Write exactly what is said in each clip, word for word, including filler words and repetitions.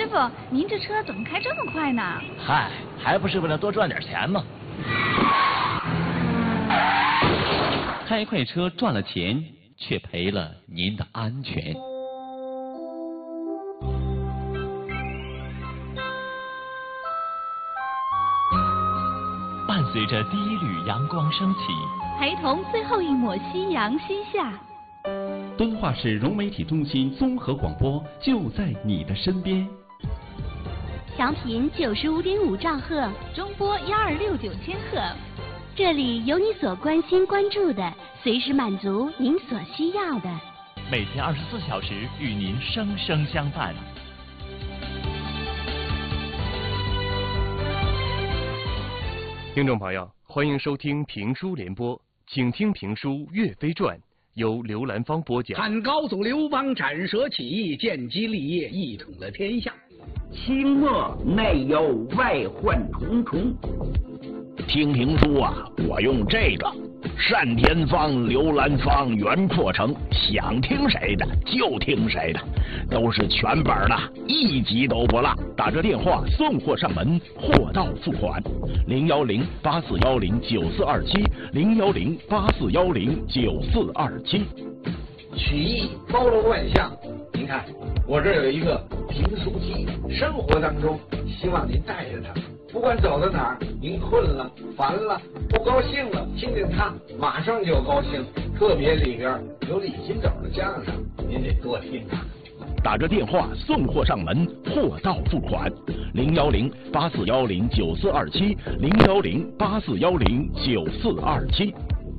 傅，您这车怎么开这么快呢？ 嗨，还不是为了多赚点钱吗？ 开快车赚了钱，却赔了您的安全。伴随着第一缕阳光升起， 陪同最后一抹夕阳西下。 敦化市融媒体中心综合广播就在你的身边。 调频九十五点五兆赫， 中波幺二六九千赫。 这里有你所关心关注的，随时满足您所需要的。 每天二十四小时与您生生相伴。 听众朋友，欢迎收听评书联播，请听评书《岳飞传》。由刘兰芳播讲。 汉高祖刘邦斩蛇起义，建基立业，一统了天下。 清末内忧外患重重。 听评书啊，我用这个单田芳、刘兰芳、袁阔成，想听谁的就听谁的，都是全本的，一集都不落。打这电话送货上门，货到付款。零幺零八四幺零九四二七，零幺零八四幺零九四二七。 曲艺包罗万象，您看我这有一个评书机，生活当中希望您带着它，不管走到哪儿，您困了、烦了、不高兴了，听听它，马上就高兴。特别里边有李金斗的相声，您得多听啊。 打着电话送货上门，货到付款。零幺零八四幺零九四二七，零幺零八四幺零九四二七。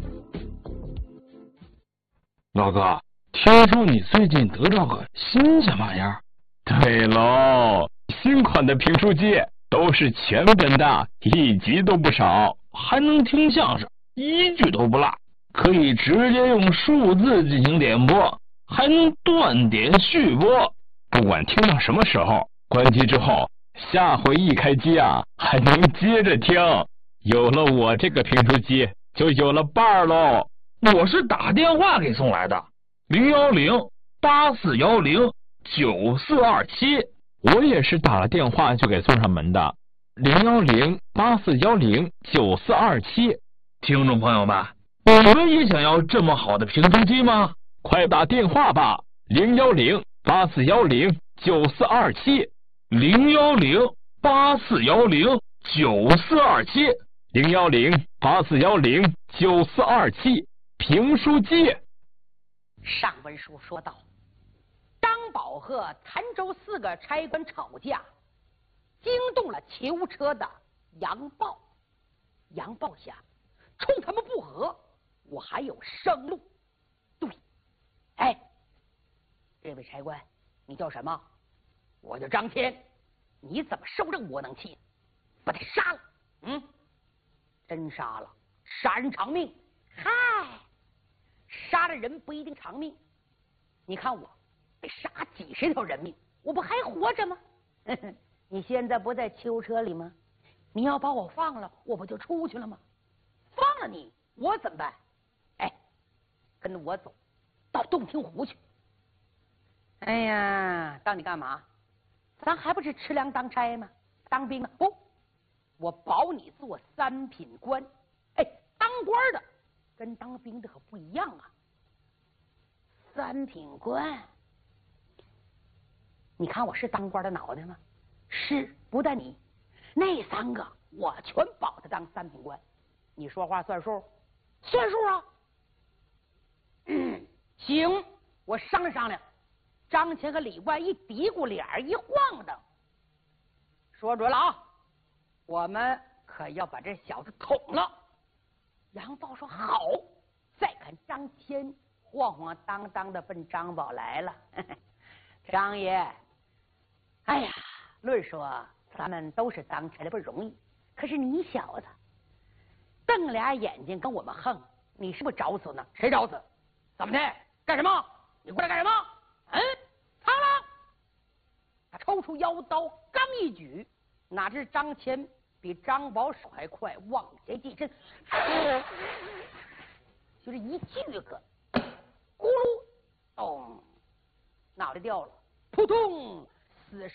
老哥，听说你最近得到个新鲜玩意儿？ 对喽，新款的评书机都是全本的，一集都不少， 还能听相声，一句都不落，可以直接用数字进行点播，还能断点续播， 不管听到什么时候，关机之后，下回一开机啊，还能接着听。有了我这个评书机，就有了伴儿喽。 我是打电话给送来的，零幺零八四幺零九四二七。 我也是打了电话就给送上门的，零幺零八四幺零九四二七。 听众朋友们，你们也想要这么好的评书机吗？ 快打电话吧，零幺零八四幺零九四二七， 零幺零八四幺零九四二七， 零幺零八四幺零九四二七。评书机。 上文书说到，张宝和潭州四个差官吵架，惊动了骑乌车的杨豹。杨豹想，冲他们不和，我还有生路。对，哎，这位差官，你叫什么？我叫张谦。你怎么受这窝囊气？把他杀了。嗯，真杀了，杀人偿命。嗨，杀了人不一定偿命。你看我被杀几十条人命，我不还活着吗？呵呵，你现在不在囚车里吗？你要把我放了，我不就出去了吗？放了你，我怎么办？哎，跟着我走到洞庭湖去。哎呀，到你干嘛？咱还不是吃粮当差吗？当兵啊？不，我保你做三品官。哎，当官的跟当兵的可不一样啊。三品官，你看我是当官的脑袋吗？是，不但你，那三个我全保他当三品官。你说话算数？算数啊！嗯，行，我商量商量。张乾和李冠一嘀咕，脸一晃的，说准了啊，我们可要把这小子捅了。杨豹说好。再看张谦晃晃荡荡的奔张宝来了。呵呵，张爷，哎呀，论说咱们都是当差的不容易，可是你小子瞪俩眼睛跟我们横，你是不是找死呢？谁找死？怎么的？干什么？你过来干什么？嗯，苍狼！他抽出腰刀，刚一举，哪知张谦比张宝手还快，往前近身，呃、就是一锯个，咕噜，咚，脑袋掉了，扑通，死尸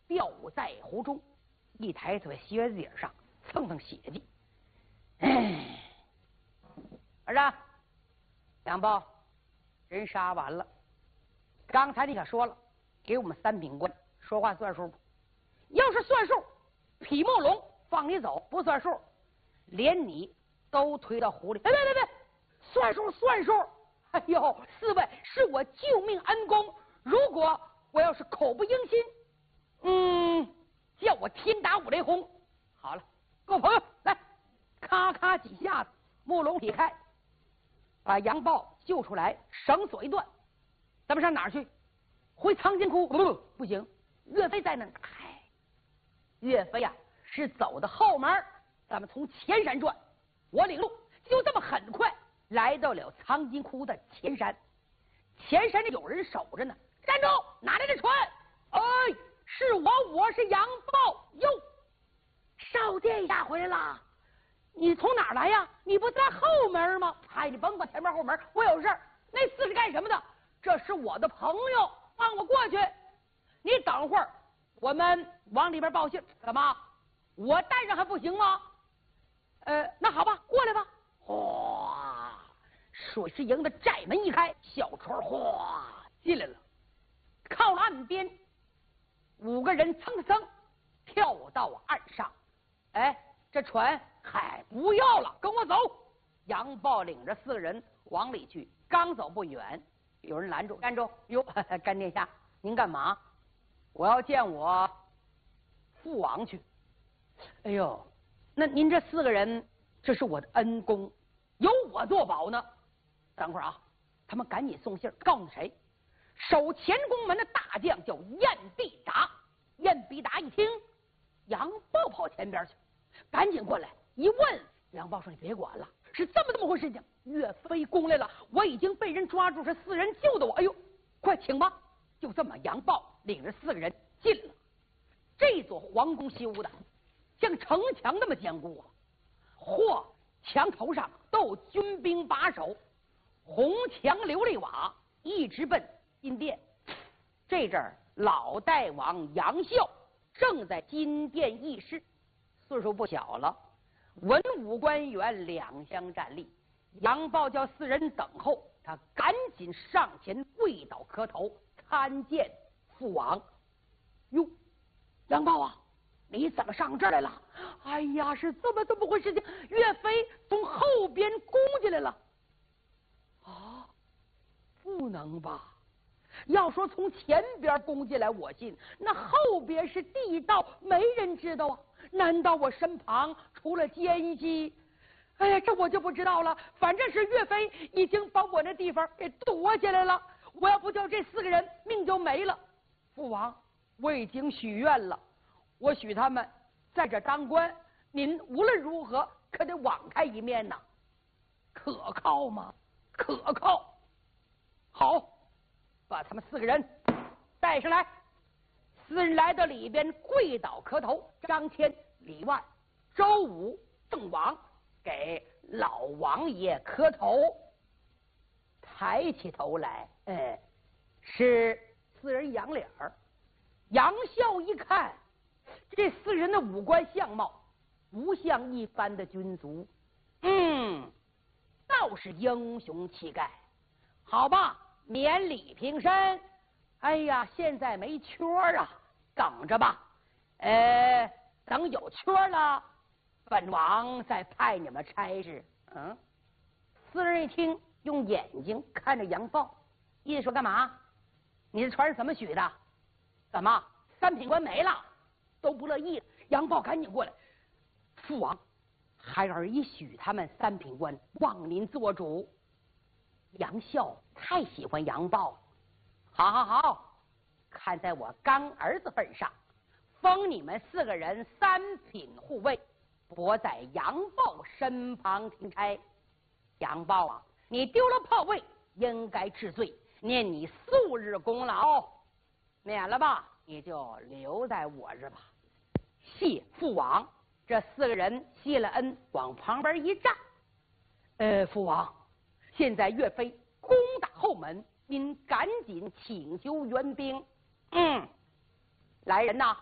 掉在湖中，一抬腿靴子底上蹭蹭血迹。哎，儿子，杨豹，人杀完了。刚才你可说了，给我们三品官说话算数不？要是算数，匹墨龙放你走；不算数，连你都推到湖里。别别别别，算数算数！哎呦，四位是我救命恩公，如果我要是口不应心，嗯，叫我天打五雷轰。好了，各位朋友来，咔咔几下子，木龙劈开，把杨豹救出来，绳索一断，咱们上哪儿去？回藏经窟？不，不行，岳飞在那。嗨，岳飞呀、啊、是走的后门，咱们从前山转，我领路，就这么很快来到了藏经窟的前山。前山里有人守着呢，站住！哪来的船？哎，是我，我是杨豹哟。少殿下回来啦！你从哪儿来呀？你不在后门吗？哎，你甭管前面后门，我有事儿。那厮是干什么的？这是我的朋友，让我过去。你等会儿，我们往里边报信。干嘛？我带上还不行吗？呃，那好吧，过来吧。哗，水师营的寨门一开，小船哗进来了，靠了岸边，五个人蹭蹭跳到岸上。哎，这船嗨不要了，跟我走。杨豹领着四个人往里去，刚走不远，有人拦住，站住！哟，干殿下，您干嘛？我要见我父王去。哎呦，那您这四个人，这是我的恩公，有我作保呢。等会儿啊，他们赶紧送信告诉谁？守前宫门的大将叫燕必达。燕必达一听，杨豹跑前边去，赶紧过来一问，杨豹说：“你别管了，是这么这么回事情。岳飞攻来了，我已经被人抓住，是四人救的我。哎呦，快请吧！”就这么，杨豹领着四个人进了这座皇宫，修的像城墙那么坚固啊！嚯，墙头上都有军兵把守，红墙琉璃瓦，一直奔金殿。这阵儿，老代王杨孝正在金殿议事，岁数不小了。文武官员两相站立，杨豹叫四人等候，他赶紧上前跪倒磕头，参见父王。哟，杨豹啊，你怎么上这儿来了？哎呀，是这么这么回事情，岳飞从后边攻进来了。啊，不能吧？要说从前边攻进来我信，那后边是地道，没人知道啊。难道我身旁除了奸细？哎呀，这我就不知道了。反正是岳飞已经把我那地方给夺下来了，我要不救这四个人，命就没了。父王，我已经许愿了，我许他们在这当官，您无论如何可得网开一面呐。可靠吗？可靠。好，把他们四个人带上来。四人来到里边，跪倒磕头。张骞、李万、周武、郑王给老王爷磕头。抬起头来，哎，是四人仰脸儿。杨孝一看，这四人的五官相貌不像一般的军卒，嗯，倒是英雄气概。好吧，免礼平身。哎呀，现在没缺啊，等着吧。呃，等有缺了，本王再派你们差事。嗯，四人一听，用眼睛看着杨豹，意思说干嘛？你这船是怎么许的？怎么三品官没了？都不乐意了。杨豹赶紧过来，父王，孩儿已许他们三品官，望您做主。杨孝太喜欢杨豹了，好好好，看在我干儿子份上，封你们四个人三品护卫，泊在杨豹身旁听差。杨豹啊，你丢了炮位，应该治罪，念你素日功劳，免了吧，你就留在我这吧。谢父王。这四个人谢了恩，往旁边一站。呃，父王，现在岳飞攻打后门，您赶紧请求援兵。嗯，来人呐，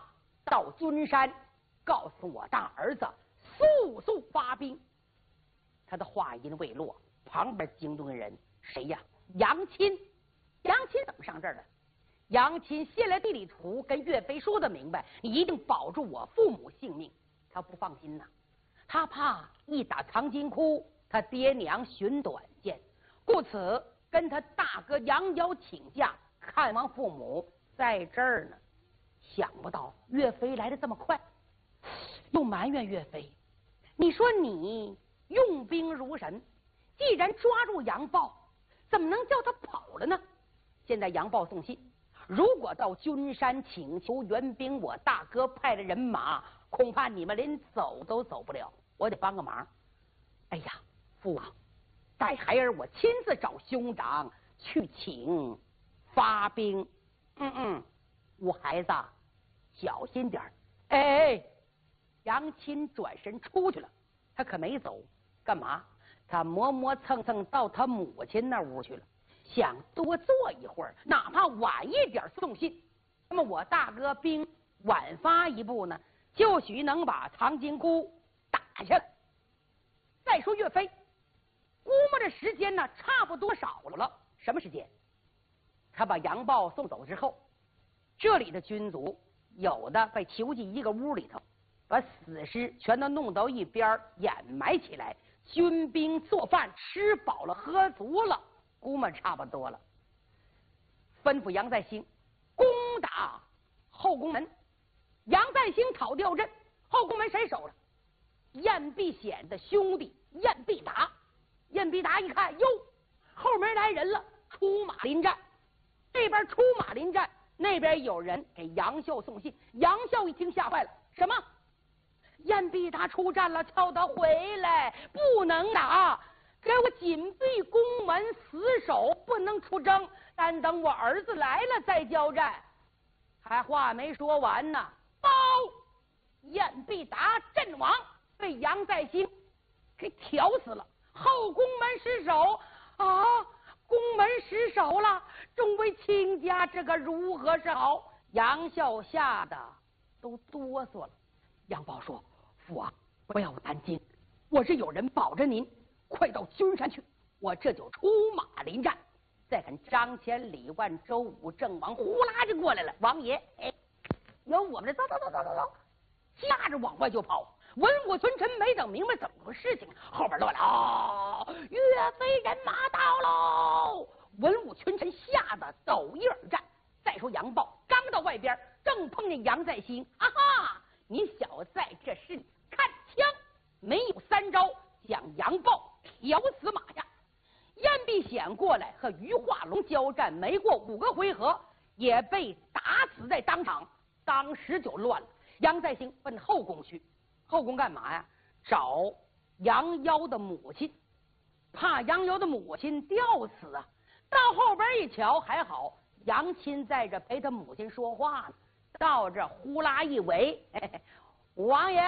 到君山，告诉我大儿子速速发兵。他的话音未落，旁边惊动的人谁呀？杨钦。杨钦怎么上这儿了？杨钦写了地理图，跟岳飞说的明白，你一定保住我父母性命。他不放心呐，他怕一打藏金窟，他爹娘寻短见，故此跟他大哥杨彪请假看望父母，在这儿呢。想不到岳飞来的这么快，又埋怨岳飞，你说你用兵如神，既然抓住杨豹，怎么能叫他跑了呢？现在杨豹送信，如果到君山请求援兵，我大哥派的人马，恐怕你们连走都走不了，我得帮个忙。哎呀，父王，待孩儿我亲自找兄长去请发兵。嗯嗯，我孩子小心点儿。哎，杨钦转身出去了，他可没走，干嘛？他磨磨蹭蹭到他母亲那屋去了，想多坐一会儿，哪怕晚一点送信。那么我大哥兵晚发一步呢，就许能把藏金窟打下来。再说岳飞，估摸着时间呢，差不多少了。什么时间？他把杨豹送走之后，这里的军卒有的被囚禁一个屋里头，把死尸全都弄到一边掩埋起来，军兵做饭吃饱了喝足了，估摸差不多了。吩咐杨再兴攻打后宫门。杨再兴讨吊阵，后宫门谁守了？晏必显的兄弟晏必达。晏必达一看，哟，后面来人了，出马临战。这边出马临战，那边有人给杨秀送信。杨秀一听吓坏了，什么？晏必达出战了，叫他回来，不能打，给我紧闭宫门，死守，不能出征，但等我儿子来了再交战。还话没说完呢，报！晏必达阵亡，被杨再兴给挑死了。后宫门失守啊！宫门失守了，众位亲家，这个如何是好？杨秀吓得都哆嗦了。杨豹说：“父王，不要担惊，我这有人保着您，快到君山去，我这就出马临战。”再看张骞、李万、周武、郑王呼啦就过来了。王爷，哎，有我们的，走走走走走走，吓着往外就跑。文武群臣没等明白怎么个事情，后边乱了，哦，岳飞人马到喽！文武群臣吓得抖一耳战。再说杨豹刚到外边，正碰见杨再兴，啊哈！你小子在这是看枪，没有三招，将杨豹挑死马下。晏必显过来和于化龙交战，没过五个回合，也被打死在当场，当时就乱了。杨再兴奔后宫去。后宫干嘛呀？找杨妖的母亲，怕杨妖的母亲吊死啊。到后边一瞧，还好杨钦在这陪他母亲说话呢。到这呼啦一围，嘿嘿，王爷